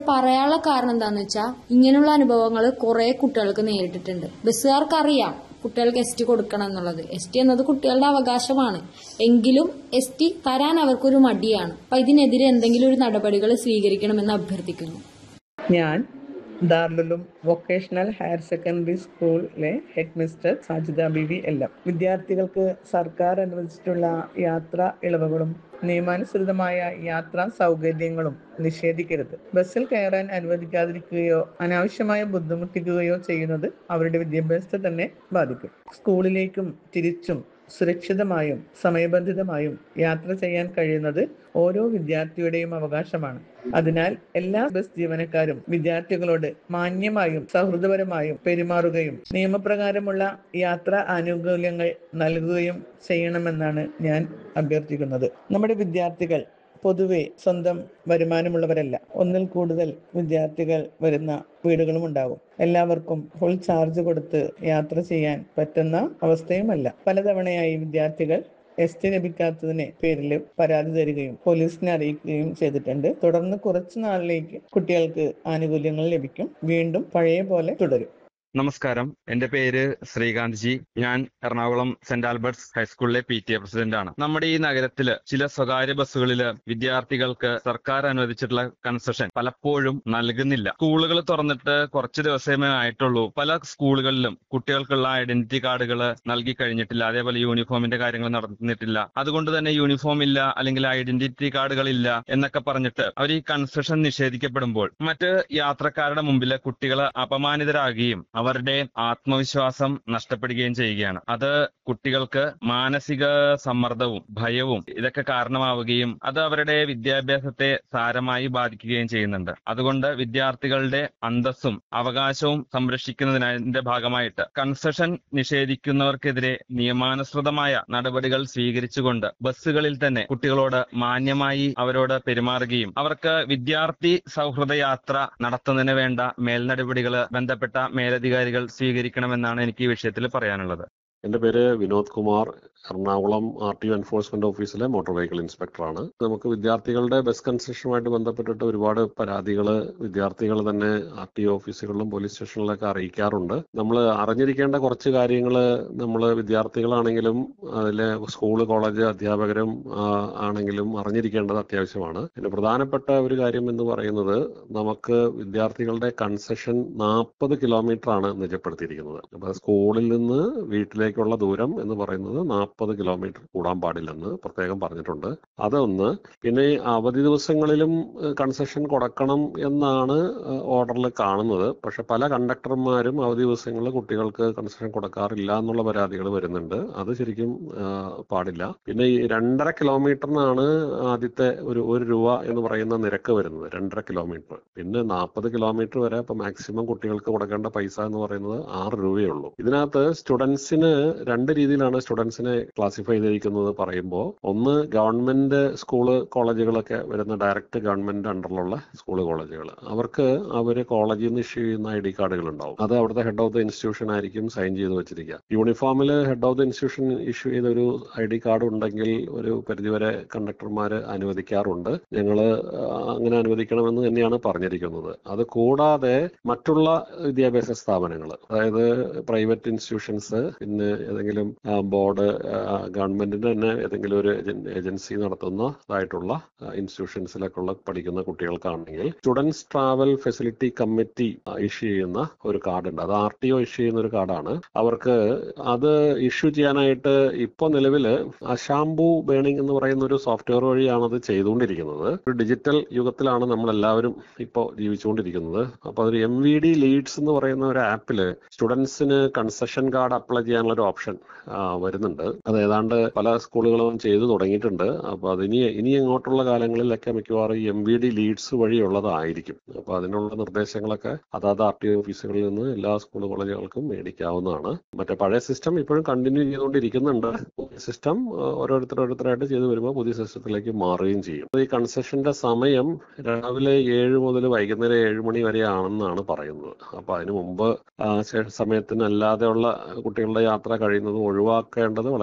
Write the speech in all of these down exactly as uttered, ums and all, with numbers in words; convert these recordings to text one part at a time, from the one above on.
പറയാനുള്ള കാരണം എന്താന്ന് വെച്ചാൽ ഇങ്ങനെയുള്ള അനുഭവങ്ങൾ കുറെ കുട്ടികൾക്ക് നേരിട്ടിട്ടുണ്ട്. ബസ്സുകാർക്ക് അറിയാം കുട്ടികൾക്ക് എസ് ടി കൊടുക്കണം എന്നുള്ളത്. എസ് ടി എന്നത് കുട്ടികളുടെ അവകാശമാണ്. എങ്കിലും എസ് ടി തരാൻ അവർക്കൊരു മടിയാണ്. അപ്പൊ ഇതിനെതിരെ എന്തെങ്കിലും ഒരു നടപടികൾ സ്വീകരിക്കണമെന്ന് അഭ്യർത്ഥിക്കുന്നു. ഞാൻ ദാർലുലും വൊക്കേഷണൽ ഹയർ സെക്കൻഡറി സ്കൂളിലെ ഹെഡ് മിസ്റ്റർ സാജിദ ബിബി എല്ലാം. വിദ്യാർത്ഥികൾക്ക് സർക്കാർ അനുവദിച്ചിട്ടുള്ള യാത്രാ ഇളവുകളും നിയമാനുസൃതമായ യാത്രാ സൗകര്യങ്ങളും നിഷേധിക്കരുത്. ബസ്സിൽ കയറാൻ അനുവദിക്കാതിരിക്കുകയോ അനാവശ്യമായി ബുദ്ധിമുട്ടിക്കുകയോ ചെയ്യുന്നത് അവരുടെ വിദ്യാഭ്യാസത്തെ തന്നെ ബാധിക്കും. സ്കൂളിലേക്കും തിരിച്ചും സുരക്ഷിതമായും സമയബന്ധിതമായും യാത്ര ചെയ്യാൻ കഴിയുന്നത് ഓരോ വിദ്യാർത്ഥിയുടെയും അവകാശമാണ്. അതിനാൽ എല്ലാ ബസ് ജീവനക്കാരും വിദ്യാർത്ഥികളോട് മാന്യമായും സൗഹൃദപരമായും പെരുമാറുകയും നിയമപ്രകാരമുള്ള യാത്രാ ആനുകൂല്യങ്ങൾ നൽകുകയും ചെയ്യണമെന്നാണ് ഞാൻ അഭ്യർത്ഥിക്കുന്നത്. നമ്മുടെ വിദ്യാർത്ഥികൾ പൊതുവെ സ്വന്തം വരുമാനമുള്ളവരല്ല. ഒന്നിൽ കൂടുതൽ വിദ്യാർത്ഥികൾ വരുന്ന വീടുകളും ഉണ്ടാകും. എല്ലാവർക്കും ഫുൾ ചാർജ് കൊടുത്ത് യാത്ര ചെയ്യാൻ പറ്റുന്ന അവസ്ഥയുമല്ല. പലതവണയായി വിദ്യാർത്ഥികൾ എസ് ടി ലഭിക്കാത്തതിന് പേരിൽ പരാതി തരികയും പോലീസിനെ അറിയിക്കുകയും ചെയ്തിട്ടുണ്ട്. തുടർന്ന് കുറച്ചു നാളിലേക്ക് കുട്ടികൾക്ക് ആനുകൂല്യങ്ങൾ ലഭിക്കും. വീണ്ടും പഴയ പോലെ തുടരും. നമസ്കാരം, എന്റെ പേര് ശ്രീകാന്ത് ജി. ഞാൻ എറണാകുളം സെന്റ് ആൽബർട്ട്സ് ഹൈസ്കൂളിലെ പി ടി എ പ്രസിഡന്റ് ആണ്. നമ്മുടെ ഈ നഗരത്തില് ചില സ്വകാര്യ ബസ്സുകളില് വിദ്യാർത്ഥികൾക്ക് സർക്കാർ അനുവദിച്ചിട്ടുള്ള കൺസെഷൻ പലപ്പോഴും നൽകുന്നില്ല. സ്കൂളുകൾ തുറന്നിട്ട് കുറച്ച് ദിവസമേ ആയിട്ടുള്ളൂ. പല സ്കൂളുകളിലും കുട്ടികൾക്കുള്ള ഐഡന്റിറ്റി കാർഡുകൾ നൽകി കഴിഞ്ഞിട്ടില്ല. അതേപോലെ യൂണിഫോമിന്റെ കാര്യങ്ങൾ നടന്നിട്ടില്ല. അതുകൊണ്ട് തന്നെ യൂണിഫോം ഇല്ല അല്ലെങ്കിൽ ഐഡന്റിറ്റി കാർഡുകൾ ഇല്ല എന്നൊക്കെ പറഞ്ഞിട്ട് അവർ ഈ കൺസെഷൻ നിഷേധിക്കപ്പെടുമ്പോൾ മറ്റ് യാത്രക്കാരുടെ മുമ്പിൽ കുട്ടികൾ അപമാനിതരാകുകയും അവരുടെ ആത്മവിശ്വാസം നഷ്ടപ്പെടുകയും ചെയ്യുകയാണ്. അത് കുട്ടികൾക്ക് മാനസിക സമ്മർദ്ദവും ഭയവും ഇതൊക്കെ കാരണമാവുകയും അത് അവരുടെ വിദ്യാഭ്യാസത്തെ സാരമായി ബാധിക്കുകയും ചെയ്യുന്നുണ്ട്. അതുകൊണ്ട് വിദ്യാർത്ഥികളുടെ അന്തസ്സും അവകാശവും സംരക്ഷിക്കുന്നതിന്റെ ഭാഗമായിട്ട് കൺസെഷൻ നിഷേധിക്കുന്നവർക്കെതിരെ നിയമാനുസൃതമായ നടപടികൾ സ്വീകരിച്ചുകൊണ്ട് ബസ്സുകളിൽ തന്നെ കുട്ടികളോട് മാന്യമായി അവരോട് പെരുമാറുകയും അവർക്ക് വിദ്യാർത്ഥി സൗഹൃദ യാത്ര നടത്തുന്നതിന് വേണ്ട മേൽനടപടികൾ ബന്ധപ്പെട്ട മേലധികാരികൾ സ്വീകരിക്കണമെന്നാണ് എനിക്ക് ഈ വിഷയത്തിൽ പറയാനുള്ളത്. എൻ്റെ പേര് Vinod Kumar. Ernakulam R T O enforcement ഓഫീസിലെ മോട്ടോർ വെഹിക്കിൾ ഇൻസ്പെക്ടറാണ്. നമുക്ക് വിദ്യാർത്ഥികളുടെ ബസ് കൺസെഷനുമായിട്ട് ബന്ധപ്പെട്ടിട്ട് ഒരുപാട് പരാതികൾ വിദ്യാർത്ഥികൾ തന്നെ ആർ ടി ഒ ഓഫീസുകളിലും പോലീസ് സ്റ്റേഷനിലൊക്കെ അറിയിക്കാറുണ്ട്. നമ്മൾ അറിഞ്ഞിരിക്കേണ്ട കുറച്ച് കാര്യങ്ങൾ നമ്മൾ വിദ്യാർത്ഥികളാണെങ്കിലും അതിലെ സ്കൂള് കോളേജ് അധ്യാപകരും ആണെങ്കിലും അറിഞ്ഞിരിക്കേണ്ടത് അത്യാവശ്യമാണ്. പിന്നെ പ്രധാനപ്പെട്ട ഒരു കാര്യം എന്ന് പറയുന്നത് നമുക്ക് വിദ്യാർത്ഥികളുടെ കൺസെഷൻ നാൽപ്പത് കിലോമീറ്റർ ആണ് നിജപ്പെടുത്തിയിരിക്കുന്നത്. അപ്പൊ സ്കൂളിൽ നിന്ന് വീട്ടിലേക്കുള്ള ദൂരം എന്ന് പറയുന്നത് നാൽപ്പത് കിലോമീറ്റർ കൂടാൻ പാടില്ലെന്ന് പ്രത്യേകം പറഞ്ഞിട്ടുണ്ട്. അതൊന്ന്. പിന്നെ അവധി ദിവസങ്ങളിലും കൺസെഷൻ കൊടുക്കണം എന്നാണ് ഓർഡറിൽ കാണുന്നത്. പക്ഷെ പല കണ്ടക്ടർമാരും അവധി ദിവസങ്ങളിൽ കുട്ടികൾക്ക് കൺസെഷൻ കൊടുക്കാറില്ല എന്നുള്ള പരാതികൾ വരുന്നുണ്ട്. അത് ശരിക്കും പാടില്ല. പിന്നെ ഈ രണ്ടര കിലോമീറ്ററിനാണ് ആദ്യത്തെ ഒരു ഒരു രൂപ എന്ന് പറയുന്ന നിരക്ക് വരുന്നത്, രണ്ടര കിലോമീറ്റർ. പിന്നെ നാൽപ്പത് കിലോമീറ്റർ വരെ ഇപ്പൊ മാക്സിമം കുട്ടികൾക്ക് കൊടുക്കേണ്ട പൈസ എന്ന് പറയുന്നത് ആറ് രൂപയേ ഉള്ളൂ. ഇതിനകത്ത് സ്റ്റുഡൻസിന് രണ്ട് രീതിയിലാണ് സ്റ്റുഡൻസിനെ ക്ലാസിഫൈ ചെയ്തിരിക്കുന്നത് പറയുമ്പോൾ, ഒന്ന് ഗവൺമെന്റ് സ്കൂള് കോളേജുകളൊക്കെ വരുന്ന ഡയറക്റ്റ് ഗവൺമെന്റ് അണ്ടറിലുള്ള സ്കൂള് കോളേജുകൾ, അവർക്ക് അവര് കോളേജിൽ നിന്ന് ഇഷ്യൂ ചെയ്യുന്ന ഐ ഡി കാർഡുകൾ ഉണ്ടാവും. അത് അവിടുത്തെ ഹെഡ് ഓഫ് ദ ഇൻസ്റ്റിറ്റ്യൂഷൻ ആയിരിക്കും സൈൻ ചെയ്ത് വെച്ചിരിക്കുക. യൂണിഫോമിൽ head of the institution issue ചെയ്ത ഒരു ഐ ഡി കാർഡ് ഉണ്ടെങ്കിൽ ഒരു പരിധിവരെ കണ്ടക്ടർമാർ അനുവദിക്കാറുണ്ട്. ഞങ്ങൾ അങ്ങനെ അനുവദിക്കണമെന്ന് തന്നെയാണ് പറഞ്ഞിരിക്കുന്നത്. അത് കൂടാതെ മറ്റുള്ള വിദ്യാഭ്യാസ സ്ഥാപനങ്ങൾ, അതായത് പ്രൈവറ്റ് ഇൻസ്റ്റിറ്റ്യൂഷൻസ്, പിന്നെ ഏതെങ്കിലും ബോർഡ്, ഗവൺമെന്റിന്റെ തന്നെ ഏതെങ്കിലും ഒരു ഏജൻസി നടത്തുന്നതായിട്ടുള്ള ഇൻസ്റ്റിറ്റ്യൂഷൻസിലൊക്കെ പഠിക്കുന്ന കുട്ടികൾക്കാണെങ്കിൽ students travel facility committee issue ചെയ്യുന്ന ഒരു കാർഡുണ്ട്. അത് ആർ ടി ഒ ഇഷ്യൂ ചെയ്യുന്ന ഒരു കാർഡാണ്. അവർക്ക് അത് ഇഷ്യൂ ചെയ്യാനായിട്ട് ഇപ്പോൾ നിലവില് അശാംബു ബേണിംഗ് എന്ന് പറയുന്ന ഒരു സോഫ്റ്റ്വെയർ വഴിയാണ് അത് ചെയ്തുകൊണ്ടിരിക്കുന്നത്. ഒരു ഡിജിറ്റൽ യുഗത്തിലാണ് നമ്മൾ എല്ലാവരും ഇപ്പോൾ ജീവിച്ചുകൊണ്ടിരിക്കുന്നത്. അപ്പോൾ അതൊരു എം വി ഡി ലീഡ്സ് എന്ന് പറയുന്ന ഒരു ആപ്പില് സ്റ്റുഡൻസിന് കൺസെഷൻ കാർഡ് അപ്ലൈ ചെയ്യാനുള്ള ഒരു ഓപ്ഷൻ വരുന്നുണ്ട്. അത് ഏതാണ്ട് പല സ്കൂളുകളും ചെയ്തു തുടങ്ങിയിട്ടുണ്ട്. അപ്പൊ അതിനി ഇനി അങ്ങോട്ടുള്ള കാലങ്ങളിലൊക്കെ മിക്കവാറും എം വി ഡി ലീഡ്സ് വഴിയുള്ളതായിരിക്കും. അപ്പൊ അതിനുള്ള നിർദ്ദേശങ്ങളൊക്കെ അതാത് ആർ ടി ഒ ഓഫീസുകളിൽ നിന്ന് എല്ലാ സ്കൂൾ കോളേജുകൾക്കും മേടിക്കാവുന്നതാണ്. മറ്റേ പഴയ സിസ്റ്റം ഇപ്പോഴും കണ്ടിന്യൂ ചെയ്തുകൊണ്ടിരിക്കുന്നുണ്ട്. പുതിയ സിസ്റ്റം ഓരോരുത്തരോരുത്തരായിട്ട് ചെയ്തു വരുമ്പോൾ പുതിയ സിസ്റ്റത്തിലേക്ക് മാറുകയും ചെയ്യും. ഈ കൺസെഷന്റെ സമയം രാവിലെ ഏഴ് മുതൽ വൈകുന്നേരം ഏഴ് മണി വരെ ആണെന്നാണ് പറയുന്നത്. അപ്പൊ അതിനു മുമ്പ് സമയത്തിനല്ലാതെയുള്ള കുട്ടികളുടെ യാത്ര കഴിയുന്നത് ഒഴിവാക്കേണ്ടത് വളരെ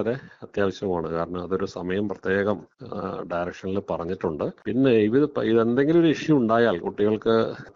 വളരെ അത്യാവശ്യമാണ്. കാരണം അതൊരു സമയം പ്രത്യേകം ഡയറക്ഷനിൽ പറഞ്ഞിട്ടുണ്ട്. പിന്നെ ഇത് ഇതെന്തെങ്കിലും ഒരു ഇഷ്യൂ ഉണ്ടായാൽ കുട്ടികൾക്ക്